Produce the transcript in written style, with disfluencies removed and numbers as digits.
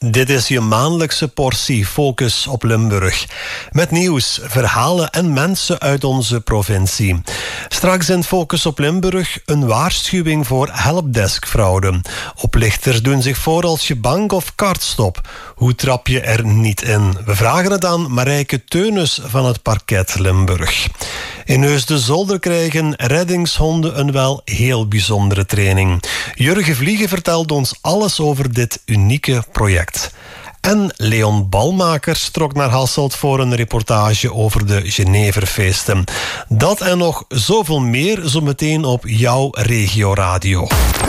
Dit is je maandelijkse portie Focus op Limburg. Met nieuws, verhalen en mensen uit onze provincie. Straks in Focus op Limburg een waarschuwing voor helpdesk-fraude. Oplichters doen zich voor als je bank of kaart stopt. Hoe trap je er niet in? We vragen het aan Marijke Teunus van het Parket Limburg. In Heusden-Zolder krijgen reddingshonden een wel heel bijzondere training. Jurgen Vliegen vertelt ons alles over dit unieke project. En Leon Balmakers trok naar Hasselt voor een reportage over de Geneverfeesten. Dat en nog zoveel meer zometeen op jouw regioradio.